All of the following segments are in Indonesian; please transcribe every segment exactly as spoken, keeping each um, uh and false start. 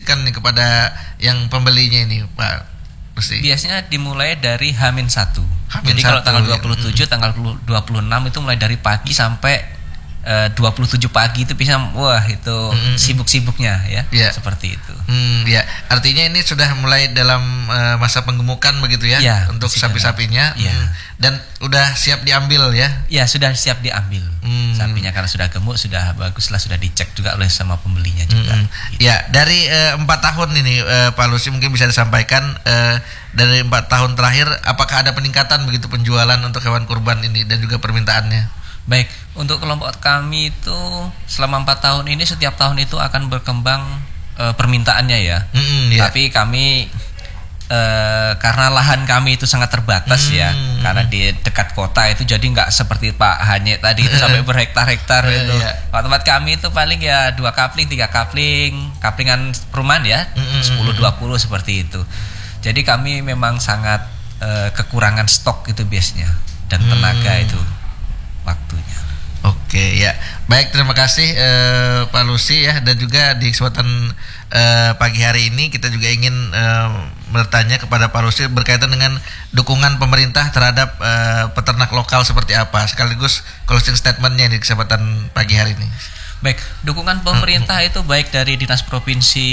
diinstruksikan nih kepada yang pembelinya ini, Pak Rusdi? Biasanya dimulai dari H minus satu. Jadi satu, kalau tanggal dua puluh tujuh, ya. tanggal dua puluh enam itu mulai dari pagi sampai uh, dua puluh tujuh pagi itu bisa, wah itu mm-hmm. sibuk-sibuknya ya, yeah. seperti itu. Hmm, ya, artinya ini sudah mulai dalam uh, masa penggemukan begitu ya, yeah, untuk sapi-sapinya, yeah. hmm, dan udah siap diambil ya? Ya, sudah siap diambil. Hmm. Sapinya karena sudah gemuk, sudah bagus lah, sudah dicek juga oleh sama pembelinya juga. Hmm. Gitu. Ya, dari uh, empat tahun ini uh, Pak Lusi mungkin bisa disampaikan uh, dari empat tahun terakhir, apakah ada peningkatan begitu penjualan untuk hewan kurban ini dan juga permintaannya? Baik, untuk kelompok kami itu selama empat tahun ini setiap tahun itu akan berkembang e, permintaannya ya. Mm-hmm, yeah. Tapi kami e, karena lahan kami itu sangat terbatas mm-hmm. ya, karena di dekat kota itu jadi nggak seperti Pak Hanye tadi itu sampai berhektar-hektar itu. Yeah. Kalau tempat kami itu paling ya dua kapling, tiga kapling, kaplingan perumahan ya, mm-hmm. sepuluh dua puluh seperti itu. Jadi kami memang sangat e, kekurangan stok itu biasanya dan tenaga mm. itu. Waktunya. Oke ya, baik, terima kasih eh, Pak Lusi ya, dan juga di kesempatan eh, pagi hari ini kita juga ingin eh, bertanya kepada Pak Lusi berkaitan dengan dukungan pemerintah terhadap eh, peternak lokal seperti apa, sekaligus closing statementnya di kesempatan pagi hari ini. Baik, dukungan pemerintah hmm. itu baik dari Dinas Provinsi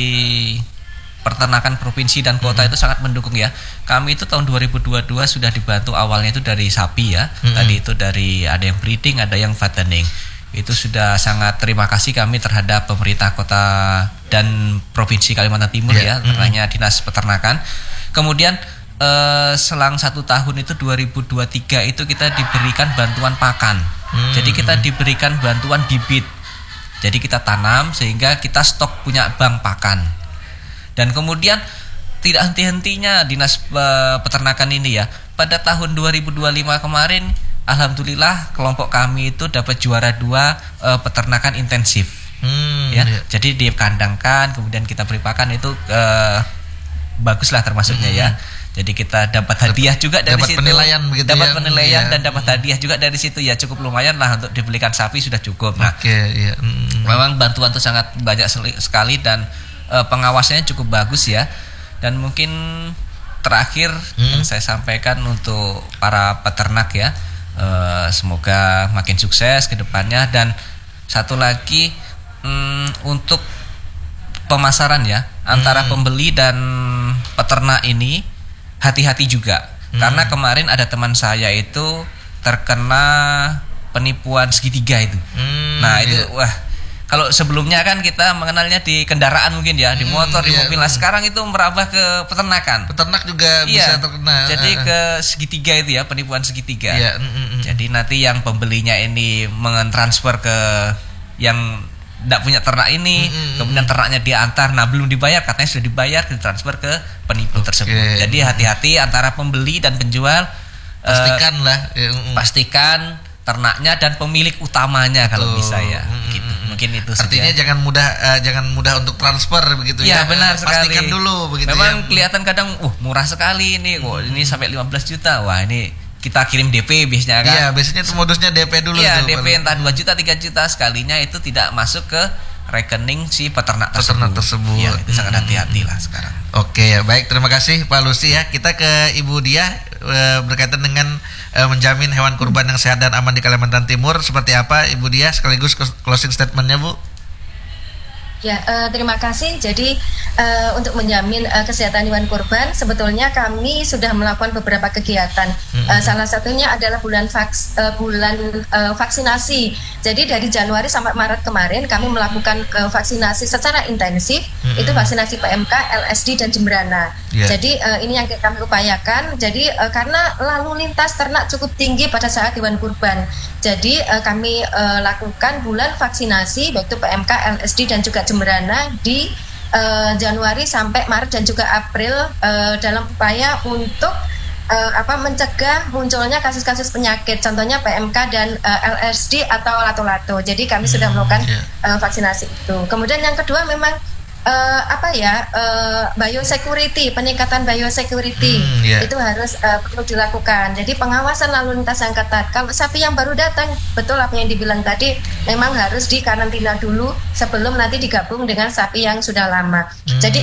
Peternakan Provinsi dan Kota hmm. itu sangat mendukung ya. Kami itu tahun dua ribu dua puluh dua sudah dibantu awalnya itu dari sapi ya. Hmm. Tadi itu dari ada yang breeding, ada yang fattening. Itu sudah sangat terima kasih kami terhadap pemerintah Kota dan Provinsi Kalimantan Timur yeah. ya, terkait Dinas Peternakan. Kemudian eh, selang satu tahun itu dua ribu dua puluh tiga itu kita diberikan bantuan pakan. Hmm. Jadi kita diberikan bantuan bibit. Jadi kita tanam sehingga kita stok punya bank pakan. Dan kemudian tidak henti-hentinya Dinas Peternakan ini ya. Pada tahun dua ribu dua puluh lima kemarin, alhamdulillah kelompok kami itu dapat juara dua uh, peternakan intensif. Hmm, ya. Iya. Jadi dikandangkan, kemudian kita beri pakan itu uh, baguslah termasuknya hmm. ya. Jadi kita dapat hadiah juga dari dapat situ. Penilaian begitu dapat ya, penilaian iya. dan dapat hadiah juga dari situ ya, cukup lumayan lah untuk dibelikan sapi sudah cukup. Nah, okay, iya. hmm. memang bantuan itu sangat banyak sekali dan Uh, pengawasannya cukup bagus ya. Dan mungkin terakhir hmm. yang saya sampaikan untuk para peternak ya, uh, semoga makin sukses ke depannya. Dan satu lagi um, untuk pemasaran ya, antara hmm. pembeli dan peternak ini hati-hati juga. hmm. Karena kemarin ada teman saya itu terkena penipuan segitiga itu. hmm, Nah itu iya. wah, kalau sebelumnya kan kita mengenalnya di kendaraan mungkin ya, di motor, hmm, di mobil. Nah, sekarang itu merambah ke peternakan. Peternak juga iya, bisa terkena. Jadi ke segitiga itu ya, penipuan segitiga. Iya, mm, mm, mm. Jadi nanti yang pembelinya ini mentransfer ke yang tidak punya ternak ini, mm, mm, kemudian ternaknya diantar, nah belum dibayar, katanya sudah dibayar, ditransfer ke penipu okay. tersebut. Jadi hati-hati antara pembeli dan penjual. Pastikan uh, lah. Ya, mm, pastikan ternaknya dan pemilik utamanya. Betul. Kalau bisa ya. Mm, gitu. Mungkin itu artinya saja. jangan mudah uh, jangan mudah untuk transfer begitu ya. Ya, benar sekali. Pastikan dulu begitu. Memang ya. kelihatan kadang uh murah sekali ini, kok hmm. ini sampai lima belas juta. Wah, ini kita kirim D P biasanya kan. Iya, biasanya itu modusnya D P dulu. Iya, D P paling. Entah dua juta, tiga juta sekalinya itu tidak masuk ke rekening si peternak tersebut. Peternak tersebut. Ya, itu hmm. sangat hati-hati lah sekarang. Oke ya, baik, terima kasih Pak Lusi ya. Kita ke Ibu Dia e, berkaitan dengan e, menjamin hewan kurban yang sehat dan aman di Kalimantan Timur. Seperti apa Ibu Dia, sekaligus closing statementnya Bu? Ya, uh, terima kasih. Jadi uh, untuk menjamin uh, kesehatan hewan kurban, sebetulnya kami sudah melakukan beberapa kegiatan. Mm-hmm. Uh, salah satunya adalah bulan vaks, uh, bulan uh, vaksinasi. Jadi dari Januari sampai Maret kemarin kami melakukan uh, vaksinasi secara intensif. Mm-hmm. Itu vaksinasi P M K, L S D dan Jembrana. Yeah. Jadi uh, ini yang kami upayakan. Jadi uh, karena lalu lintas ternak cukup tinggi pada saat hewan kurban. Jadi uh, kami uh, lakukan bulan vaksinasi baik itu P M K, L S D dan juga Jembrana di uh, Januari sampai Maret dan juga April uh, dalam upaya untuk uh, apa mencegah munculnya kasus-kasus penyakit, contohnya P M K dan uh, L S D atau lato-lato. Jadi kami hmm, sudah melakukan yeah. uh, vaksinasi itu. Kemudian yang kedua memang Uh, apa ya uh, biosecurity, peningkatan biosecurity hmm, yeah. itu harus uh, perlu dilakukan. Jadi pengawasan lalu lintas yang ketat. Kalau sapi yang baru datang, betul apa yang dibilang tadi, memang harus dikarantina dulu sebelum nanti digabung dengan sapi yang sudah lama. Hmm. Jadi